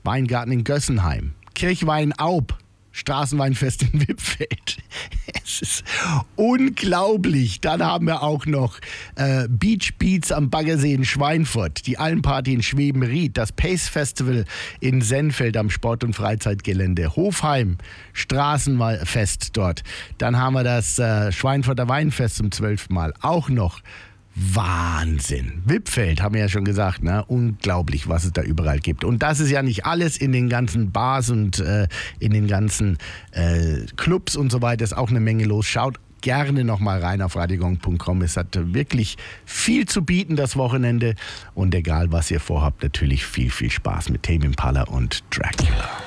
Weingarten in Gössenheim, Kirchwein-Aub, Straßenweinfest in Wippfeld. Es ist unglaublich. Dann haben wir auch noch Beach Beats am Baggersee in Schweinfurt, die Almparty in Schwebenried, das Pace Festival in Sennfeld am Sport- und Freizeitgelände, Hofheim, Straßenfest dort. Dann haben wir das Schweinfurter Weinfest zum 12. Mal. Auch noch Wahnsinn. Wippfeld, haben wir ja schon gesagt, ne? Unglaublich, was es da überall gibt. Und das ist ja nicht alles in den ganzen Bars und in den ganzen Clubs und so weiter. Ist auch eine Menge los. Schaut gerne nochmal rein auf radiogong.com. Es hat wirklich viel zu bieten das Wochenende. Und egal, was ihr vorhabt, natürlich viel, viel Spaß mit Tame Impala und Dracula.